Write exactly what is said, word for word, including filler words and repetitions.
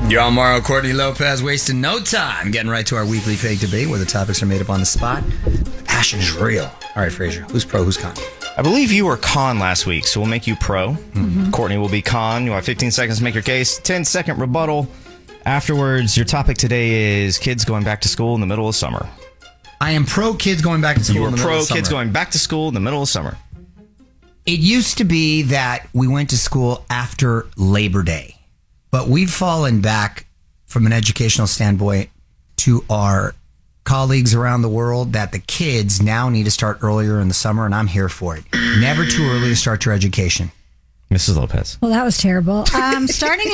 You're on Mario Courtney Lopez, wasting no time. Getting right to our weekly fake debate where the topics are made up on the spot. The passion is real. All right, Frazier, who's pro, who's con? I believe you were con last week, so we'll make you pro. Mm-hmm. Courtney will be con. You have fifteen seconds to make your case. ten second rebuttal. Afterwards, your topic today is kids going back to school in the middle of summer. I am pro kids going back to school You in are the middle pro of summer. kids going back to school in the middle of summer. It used to be that we went to school after Labor Day, but we've fallen back from an educational standpoint to our colleagues around the world that the kids now need to start earlier in the summer, and I'm here for it. Never too early to start your education. Missus Lopez. Well, that was terrible. Um, starting